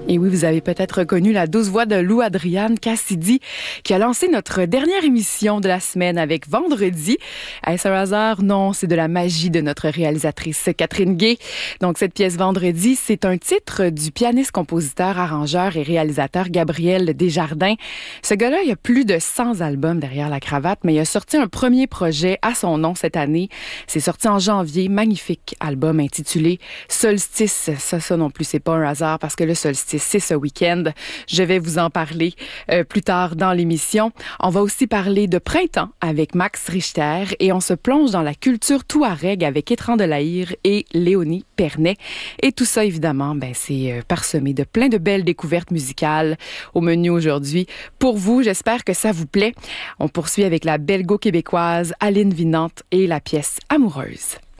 Et oui, vous avez peut-être reconnu la douce voix de Lou Adriane Cassidy qui a lancé notre dernière émission de la semaine avec Vendredi. Est-ce un hasard? Non, c'est de la magie de notre réalisatrice Catherine Gay. Donc, cette pièce Vendredi, c'est un titre du pianiste, compositeur, arrangeur et réalisateur Gabriel Desjardins. Ce gars-là, il a plus de 100 albums derrière la cravate, mais il a sorti un premier projet à son nom cette année. C'est sorti en janvier, magnifique album intitulé Solstice. Ça non plus, c'est pas un hasard parce que le solstice, c'est ce week-end. Je vais vous en parler plus tard dans l'émission. On va aussi parler de printemps avec Max Richter et on se plonge dans la culture touareg avec Étran de Lahire et Léonie Pernet. Et tout ça, évidemment, c'est parsemé de plein de belles découvertes musicales au menu aujourd'hui. Pour vous, j'espère que ça vous plaît. On poursuit avec la belgo-québécoise Aline Vinante et la pièce Amoureuse.